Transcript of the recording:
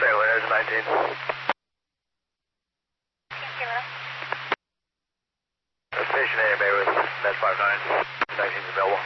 Fairway, there's 19. Station A, Bay with Med 59. 19's available.